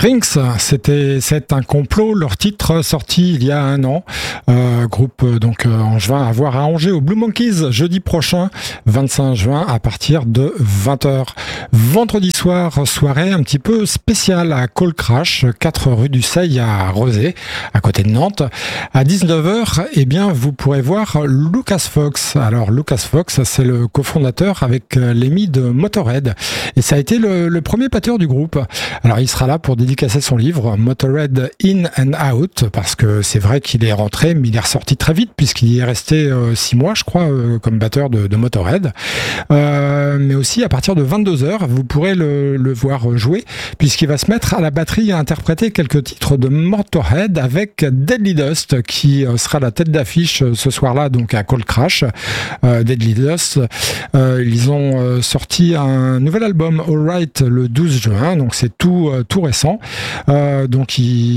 Sphinx, c'est un complot, leur titre sorti il y a un an, groupe donc angevin à voir à Angers au Blue Monkeys jeudi prochain, 25 juin à partir de 20h. Vendredi soir, soirée un petit peu spéciale à Call Crash, 4 rue du Seille à Rezé, à côté de Nantes. À 19h, eh bien, vous pourrez voir Lucas Fox. Alors Lucas Fox, c'est le cofondateur avec Lemmy de Motorhead et ça a été le premier batteur du groupe. Alors il sera là pour dédicacer son livre Motorhead In and Out, parce que c'est vrai qu'il est rentré, mais il est ressorti très vite puisqu'il y est resté 6 mois, je crois, comme batteur de Motorhead. Mais aussi à partir de 22h, vous pourrez le voir jouer, puisqu'il va se mettre à la batterie et à interpréter quelques titres de Motorhead avec Deadly Dust, qui sera la tête d'affiche ce soir-là, donc à Call Crash. Deadly Dust, ils ont sorti un nouvel album Alright le 12 juin, donc c'est tout récent. Donc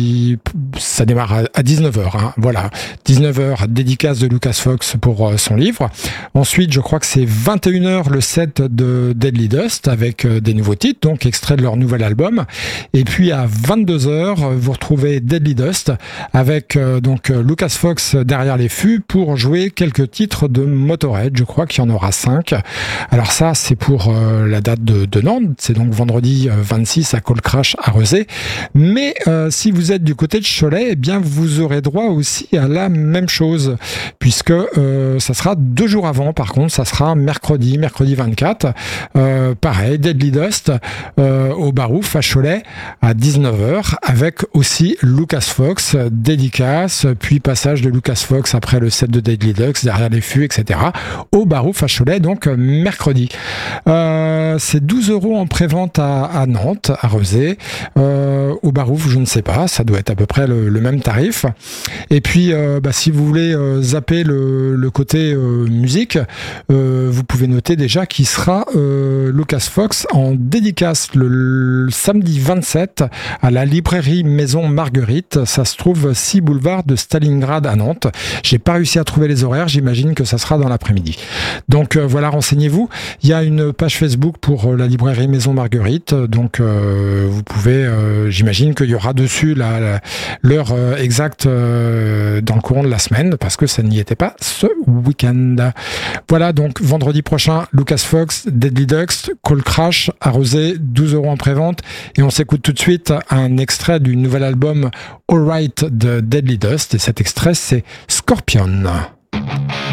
ça démarre à 19h. Hein, voilà, 19h, dédicace de Lucas Fox pour son livre. Ensuite, je crois que c'est 21h le set de Deadly Dust avec des nouveaux titres, donc extrait de leur nouvel album. Et puis à 22h, vous retrouvez Deadly Dust avec donc Lucas Fox derrière les fûts pour jouer quelques titres de Motorhead. Je crois qu'il y en aura 5. Alors ça, c'est pour la date de Nantes. C'est donc vendredi 26 à Call Crash à Rezé. Mais si vous êtes du côté de Cholet, eh bien vous aurez droit aussi à la même chose, puisque ça sera 2 jours avant. Par contre, ça sera mercredi 24. Pareil, Deadly Dust au Barouf à Cholet à 19h, avec aussi Lucas Fox, dédicace, puis passage de Lucas Fox après le set de Deadly Dust, derrière les fûts, etc. au Barouf à Cholet, donc mercredi. C'est 12 € en prévente à Nantes, à Rezé. Au Barouf, je ne sais pas, ça doit être à peu près le même tarif. Et puis, si vous voulez zapper le côté musique, vous pouvez noter déjà qu'il sera Lucas Fox en dédicace le samedi 27 à la librairie Maison Marguerite. Ça se trouve 6 boulevard de Stalingrad à Nantes. J'ai pas réussi à trouver les horaires, j'imagine que ça sera dans l'après-midi. Donc voilà, renseignez-vous. Il y a une page Facebook pour la librairie Maison Marguerite, donc vous pouvez, j'imagine qu'il y aura dessus l'heure exacte dans le courant de la semaine, parce que ça n'y était pas ce week-end. Voilà, donc vendredi prochain, Lucas Fox, Deadly Dust, Call Crash à Rezé, 12 € en prévente, et on s'écoute tout de suite un extrait du nouvel album Alright de Deadly Dust, et cet extrait c'est Scorpion.